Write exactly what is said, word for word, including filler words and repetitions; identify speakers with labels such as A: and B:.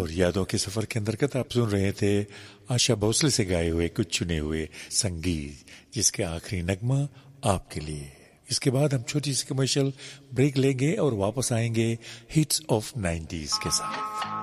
A: और यादों के सफर के अंतर्गत आप सुन रहे थे आशा भोसले से गाए हुए कुछ चुने हुए संगीत, जिसके आखिरी नगमा आपके लिए। इसके बाद हम छोटी सी कमर्शियल ब्रेक लेंगे और वापस आएंगे हिट्स ऑफ नाइंटीज़ के साथ।